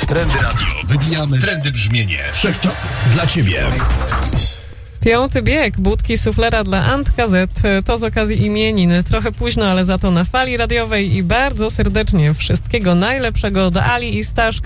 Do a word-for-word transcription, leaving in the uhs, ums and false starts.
Trendy Radio. Wybijamy trendy brzmienie wszechczasów dla Ciebie. Piąty bieg budki suflera dla Antka Z. To z okazji imienin. Trochę późno, ale za to na fali radiowej i bardzo serdecznie. Wszystkiego najlepszego do Ali i Staszka.